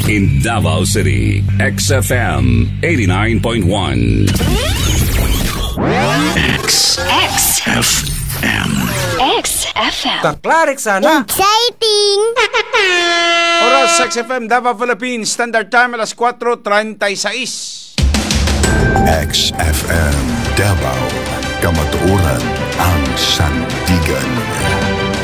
In Davao City, XFM 89.1. XFM. XFM. Taklarik sana. Exciting! Oras sa XFM Davao Philippines, Standard Time alas 4:36. XFM Davao, kamatuoran ang sandigan.